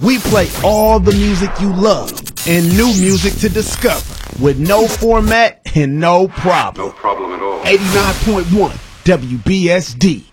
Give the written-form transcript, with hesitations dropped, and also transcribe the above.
We play all the music you love and new music to discover with no format and no problem. No problem at all. 89.1 WBSD.